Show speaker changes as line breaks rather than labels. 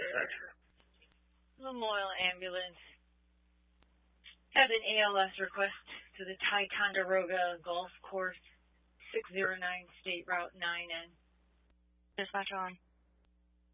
dispatcher.
Memorial Ambulance has an ALS request to the Ticonderoga Golf Course, 609 State Route 9N.
Dispatch on.